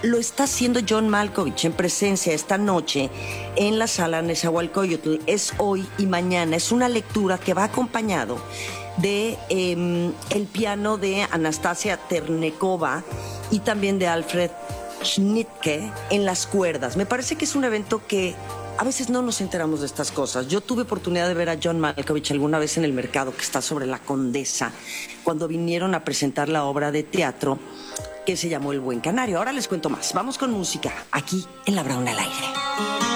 lo está haciendo John Malkovich en presencia esta noche en la sala Nezahualcóyotl. Es hoy y mañana. Es una lectura que va acompañado de el piano de Anastasia Ternekova y también de Alfred Schnittke en las cuerdas. Me parece que es un evento que a veces no nos enteramos de estas cosas. Yo tuve oportunidad de ver a John Malkovich alguna vez en el mercado que está sobre la Condesa, cuando vinieron a presentar la obra de teatro que se llamó El Buen Canario. Ahora les cuento más. Vamos con música, aquí en La Brauna al Aire.